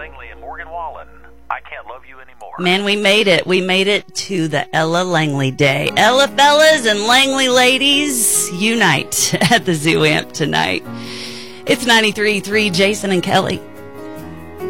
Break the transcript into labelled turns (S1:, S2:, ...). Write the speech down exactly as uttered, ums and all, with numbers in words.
S1: Langley and Morgan Wallen. I Can't Love You Anymore.
S2: Man, we made it. We made it to the Ella Langley Day. Ella fellas and Langley ladies unite at the Zoo Amp tonight. It's ninety-three point three Jason and Kelly.